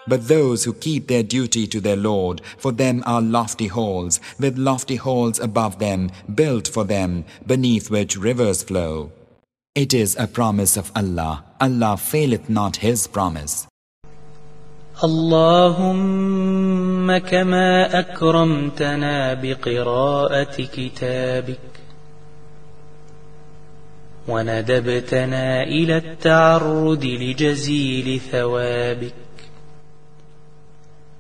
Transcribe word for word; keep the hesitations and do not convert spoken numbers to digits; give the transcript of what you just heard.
But those who keep their duty to their Lord, for them are lofty halls, with lofty halls above them, built for them, beneath which rivers flow. It is a promise of Allah. Allah faileth not His promise. اللهم كما أكرمتنا بقراءة كتابك وندبتنا إلى التعرض لجزيل ثوابك